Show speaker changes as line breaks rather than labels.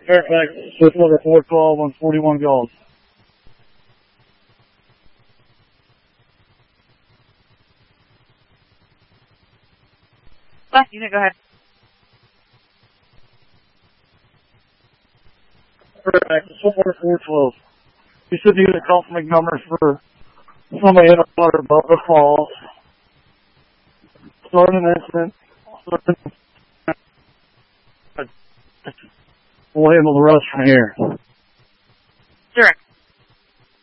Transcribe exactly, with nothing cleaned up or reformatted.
Fairfax, Swiftwater four twelve on forty-one Gulf.
Last unit, go ahead.
Fairfax, Swiftwater four twelve. You should use the confirming numbers for somebody in a water above the falls. Start an incident. We'll handle the rest from here.
Direct.